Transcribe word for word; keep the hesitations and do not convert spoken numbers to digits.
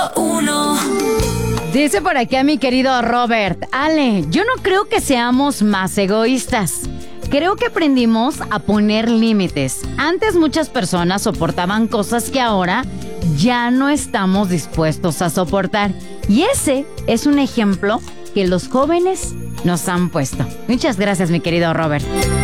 Uno. Dice por aquí a mi querido Robert: Ale, yo no creo que seamos más egoístas. Creo que aprendimos a poner límites. Antes muchas personas soportaban cosas que ahora ya no estamos dispuestos a soportar. Y ese es un ejemplo que los jóvenes nos han puesto. Muchas gracias, mi querido Robert.